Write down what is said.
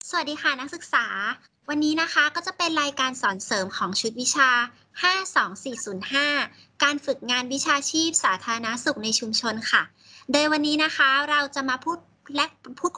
สวัสดีค่ะนักศึกษาวันนี้นะคะก็จะเป็นรายการสอนเสริมของชุดวิชา 52405 การฝึกงานวิชาชีพสาธารณสุขในชุมชนค่ะ โดยวันนี้นะคะเราจะมาพูด